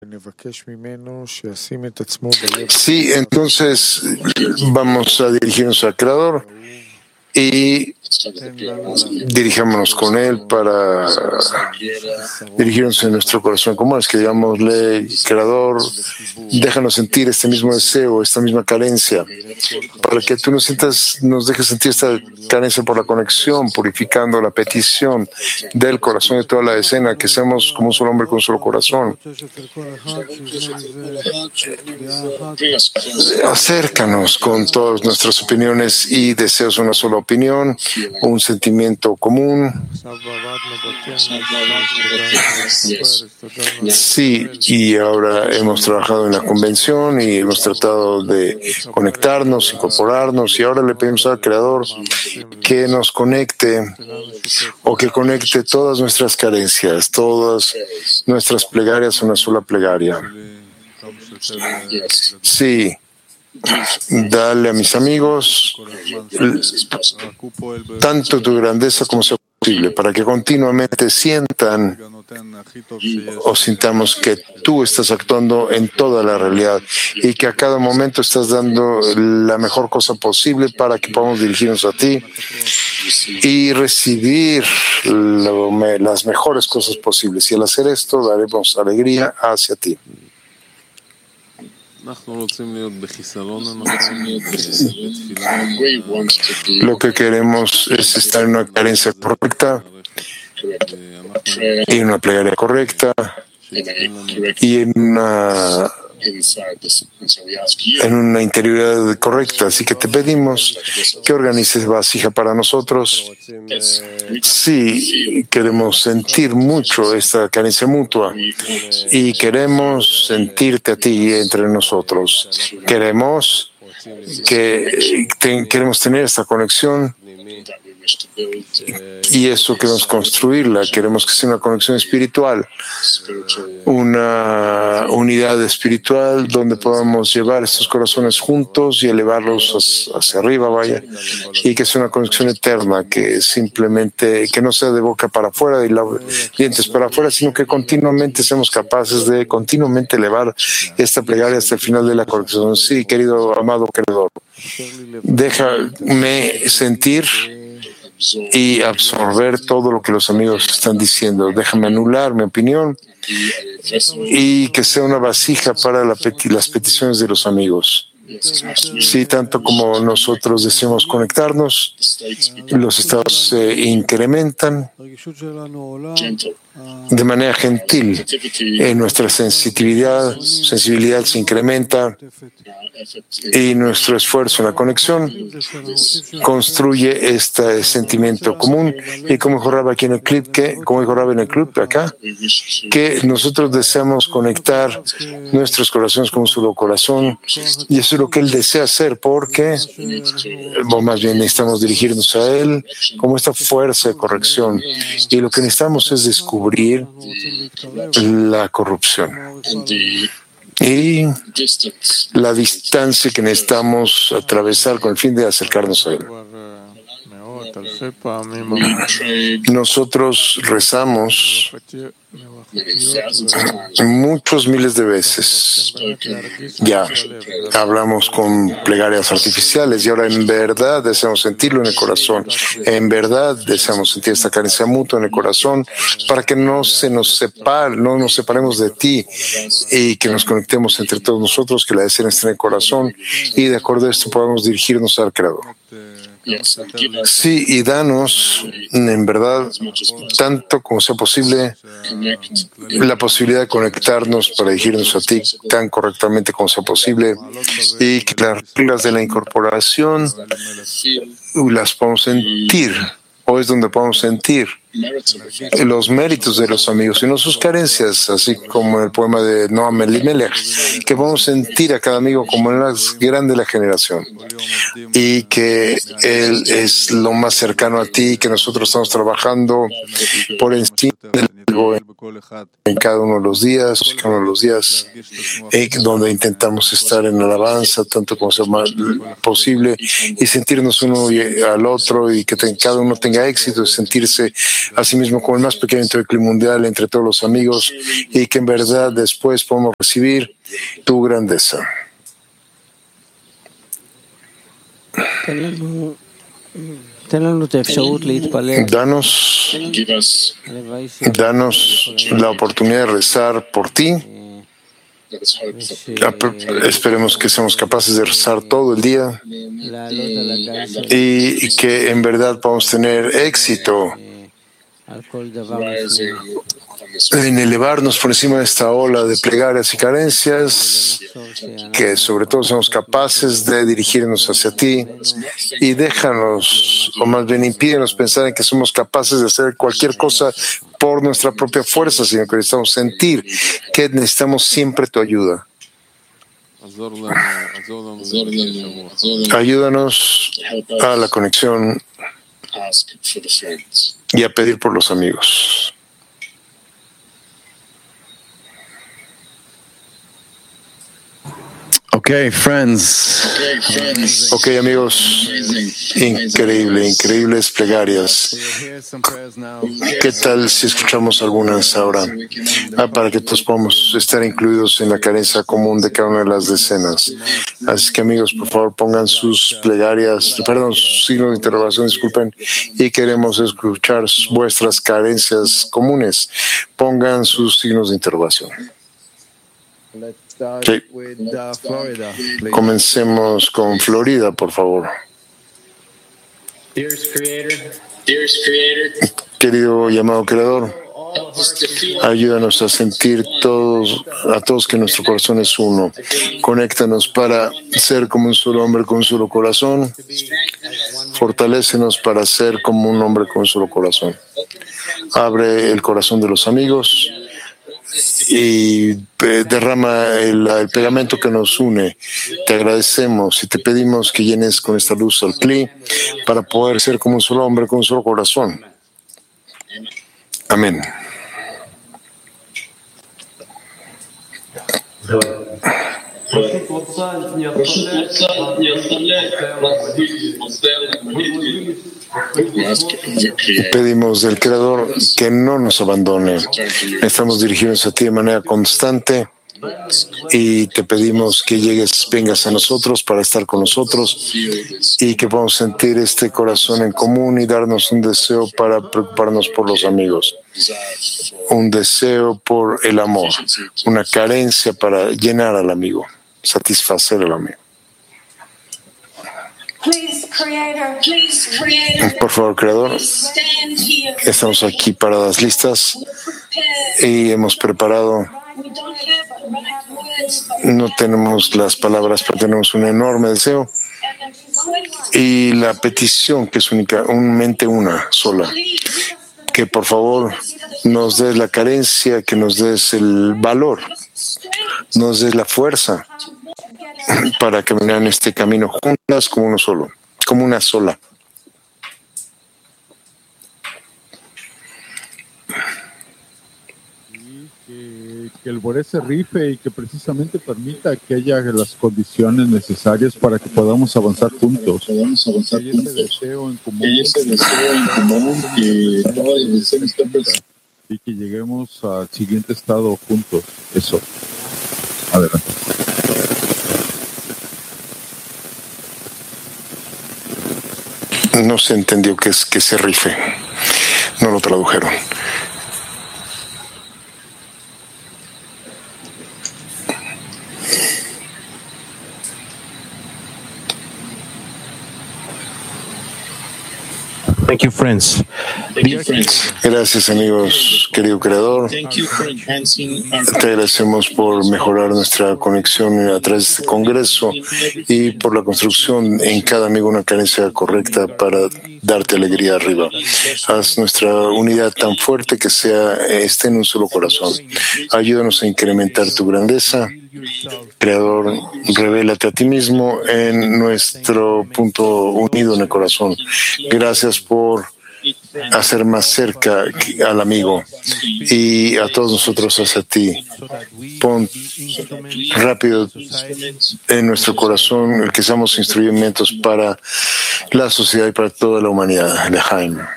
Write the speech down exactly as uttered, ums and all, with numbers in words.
Sí, entonces vamos a dirigirnos al Creador y dirijámonos con Él para dirigirnos en nuestro corazón común. Es que digámosle, Creador, déjanos sentir este mismo deseo, esta misma carencia, para que tú nos sientas, nos dejes sentir esta carencia por la conexión, purificando la petición del corazón de toda la escena, que seamos como un solo hombre con un solo corazón. Acércanos con todas nuestras opiniones y deseos, una sola opinión, un sentimiento común. Sí, y ahora hemos trabajado en la convención y hemos tratado de conectarnos, incorporarnos, y ahora le pedimos al Creador que nos conecte o que conecte todas nuestras carencias, todas nuestras plegarias a una sola plegaria. Sí. Dale a mis amigos tanto tu grandeza como sea posible, para que continuamente sientan o sintamos que tú estás actuando en toda la realidad y que a cada momento estás dando la mejor cosa posible para que podamos dirigirnos a ti y recibir lo, las mejores cosas posibles. Y al hacer esto, daremos alegría hacia ti. Lo que queremos es estar en una carencia correcta y en una plegaria correcta y en una en una interioridad correcta. Así que te pedimos que organices vasija para nosotros. Sí, queremos sentir mucho esta carencia mutua y queremos sentirte a ti entre nosotros. Queremos que te, queremos tener esta conexión y eso queremos construirla. Queremos que sea una conexión espiritual, una unidad espiritual donde podamos llevar estos corazones juntos y elevarlos hacia arriba, vaya, y que sea una conexión eterna, que simplemente, que no sea de boca para afuera y dientes para afuera, sino que continuamente seamos capaces de continuamente elevar esta plegaria hasta el final de la conexión. Sí, querido amado Creador, déjame sentir y absorber todo lo que los amigos están diciendo. Déjame anular mi opinión y que sea una vasija para la peti- las peticiones de los amigos. Sí, tanto como nosotros deseamos conectarnos, los estados se incrementan de manera gentil. En nuestra sensitividad, sensibilidad se incrementa y nuestro esfuerzo en la conexión construye este sentimiento común. Y como dijo Rab aquí en el clip, que, como dijo Rab en el clip acá, que nosotros deseamos conectar nuestros corazones con un solo corazón, y eso es lo que Él desea hacer, porque, o más bien necesitamos dirigirnos a Él como esta fuerza de corrección, y lo que necesitamos es descubrir la corrupción y la distancia que necesitamos atravesar con el fin de acercarnos a Él. Nosotros rezamos muchos miles de veces. Ya hablamos con plegarias artificiales y ahora en verdad deseamos sentirlo en el corazón. En verdad deseamos sentir esta carencia mutua en el corazón para que no se nos separe, no nos separemos de ti y que nos conectemos entre todos nosotros, que la escena esté en el corazón y de acuerdo a esto podamos dirigirnos al Creador. Sí, y danos, en verdad, tanto como sea posible, la posibilidad de conectarnos para dirigirnos a ti tan correctamente como sea posible y que las reglas de la incorporación las podamos sentir, o es donde podamos sentir los méritos de los amigos y no sus carencias, así como en el poema de Noam Elimelech, que podemos sentir a cada amigo como el más grande de la generación y que Él es lo más cercano a ti, que nosotros estamos trabajando por encima del ego en cada uno de los días, cada uno de los días eh, donde intentamos estar en alabanza tanto como sea más posible y sentirnos uno al otro y que ten, cada uno tenga éxito, sentirse asimismo como el más pequeño intercambio mundial entre todos los amigos, y que en verdad después podamos recibir tu grandeza. Danos, danos la oportunidad de rezar por ti. Esperemos que seamos capaces de rezar todo el día y que en verdad podamos tener éxito en elevarnos por encima de esta ola de plegarias y carencias, que sobre todo seamos capaces de dirigirnos hacia ti, y déjanos, o más bien impídenos pensar en que somos capaces de hacer cualquier cosa por nuestra propia fuerza, sino que necesitamos sentir que necesitamos siempre tu ayuda. Ayúdanos a la conexión y a pedir por los amigos. Okay, friends. Ok, amigos. Increíble, increíbles plegarias. ¿Qué tal si escuchamos algunas ahora? Ah, para que todos podamos estar incluidos en la carencia común de cada una de las decenas. Así que, amigos, por favor, pongan sus plegarias, perdón, sus signos de interrogación, disculpen, y queremos escuchar vuestras carencias comunes. Pongan sus signos de interrogación. Sí. Comencemos con Florida, por favor. Querido llamado Creador, ayúdanos a sentir todos, a todos que nuestro corazón es uno. Conéctanos para ser como un solo hombre con un solo corazón. Fortalécenos para ser como un hombre con un solo corazón. Abre el corazón de los amigos y derrama el, el pegamento que nos une. Te agradecemos y te pedimos que llenes con esta luz al Kli para poder ser como un solo hombre con un solo corazón. Amén. Pedimos del Creador que no nos abandone. Estamos dirigidos a ti de manera constante y te pedimos que llegues, vengas a nosotros para estar con nosotros y que podamos sentir este corazón en común y darnos un deseo para preocuparnos por los amigos, un deseo por el amor, una carencia para llenar al amigo, satisfacer al amigo. Por favor, Creador, estamos aquí paradas listas y hemos preparado. No tenemos las palabras, pero tenemos un enorme deseo y la petición que es única, un mente una sola. Que por favor nos des la carencia, que nos des el valor, nos des la fuerza para caminar en este camino juntas como uno solo, como una sola. Que, que el Boré se rife y que precisamente permita que haya las condiciones necesarias para que podamos avanzar juntos. Podamos avanzar que juntos. Ese deseo en común, que ese deseo en común, que todos los deseos estén presentes. Y que lleguemos al siguiente estado juntos. Eso. Adelante. No se entendió que es que se rife. No lo tradujeron. Thank you, friends. Thank you, friends. Gracias, amigos, querido Creador. Te agradecemos por mejorar nuestra conexión a través de este congreso y por la construcción en cada amigo una carencia correcta para darte alegría arriba. Haz nuestra unidad tan fuerte que sea esté en un solo corazón. Ayúdanos a incrementar tu grandeza. Creador, revélate a ti mismo en nuestro punto unido en el corazón. Gracias por hacer más cerca al amigo y a todos nosotros hacia ti. Pon rápido en nuestro corazón el que seamos instrumentos para la sociedad y para toda la humanidad. Lejaim.